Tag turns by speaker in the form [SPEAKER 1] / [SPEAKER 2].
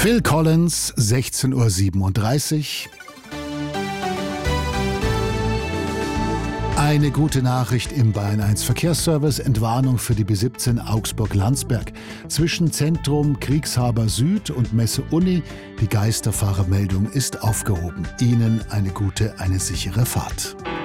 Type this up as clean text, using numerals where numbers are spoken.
[SPEAKER 1] Phil Collins, 16:37 Uhr. Eine gute Nachricht im Bayern 1 Verkehrsservice. Entwarnung für die B17 Augsburg-Landsberg. Zwischen Zentrum Kriegshaber Süd und Messe Uni. Die Geisterfahrermeldung ist aufgehoben. Ihnen eine gute, eine sichere Fahrt.